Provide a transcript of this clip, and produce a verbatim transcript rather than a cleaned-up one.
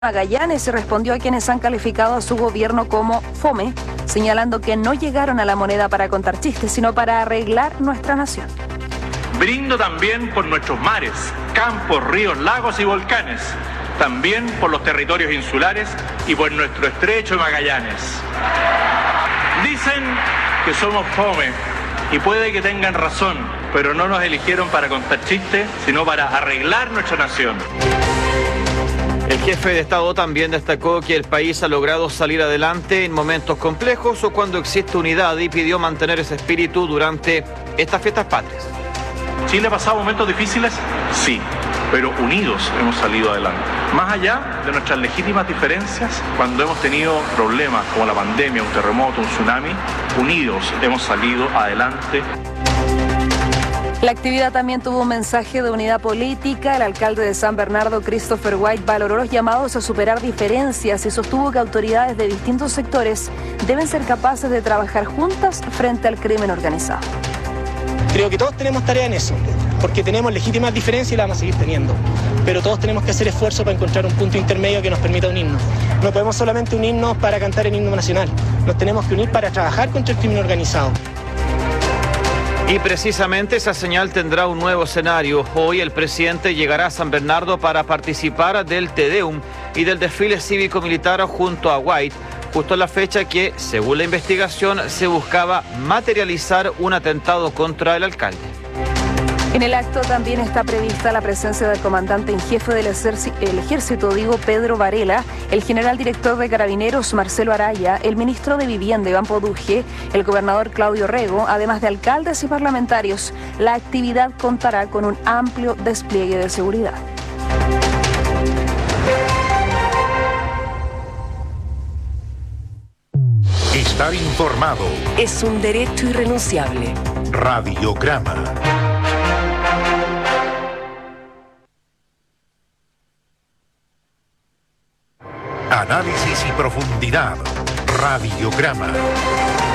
Magallanes respondió a quienes han calificado a su gobierno como fome, señalando que no llegaron a la moneda para contar chistes, sino para arreglar nuestra nación. Brindo también por nuestros mares, campos, ríos, lagos y volcanes, también por los territorios insulares y por nuestro estrecho Magallanes. Dicen que somos fome y puede que tengan razón, pero no nos eligieron para contar chistes, sino para arreglar nuestra nación. El jefe de Estado también destacó que el país ha logrado salir adelante en momentos complejos o cuando existe unidad y pidió mantener ese espíritu durante estas fiestas patrias. ¿Chile ha pasado momentos difíciles? Sí, pero unidos hemos salido adelante. Más allá de nuestras legítimas diferencias, cuando hemos tenido problemas como la pandemia, un terremoto, un tsunami, unidos hemos salido adelante. La actividad también tuvo un mensaje de unidad política. El alcalde de San Bernardo, Christopher White, valoró los llamados a superar diferencias y sostuvo que autoridades de distintos sectores deben ser capaces de trabajar juntas frente al crimen organizado. Creo que todos tenemos tarea en eso, porque tenemos legítimas diferencias y las vamos a seguir teniendo. Pero todos tenemos que hacer esfuerzo para encontrar un punto intermedio que nos permita unirnos. No podemos solamente unirnos para cantar el himno nacional, nos tenemos que unir para trabajar contra el crimen organizado. Y precisamente esa señal tendrá un nuevo escenario. Hoy el presidente llegará a San Bernardo para participar del Te Deum y del desfile cívico-militar junto a White, justo en la fecha que, según la investigación, se buscaba materializar un atentado contra el alcalde. En el acto también está prevista la presencia del comandante en jefe del ejército, digo, Pedro Varela, el general director de Carabineros, Marcelo Araya, el ministro de Vivienda, Iván Poduje, el gobernador Claudio Rego, además de alcaldes y parlamentarios. La actividad contará con un amplio despliegue de seguridad. Estar informado es un derecho irrenunciable. Radiograma. Análisis y profundidad. Radiograma.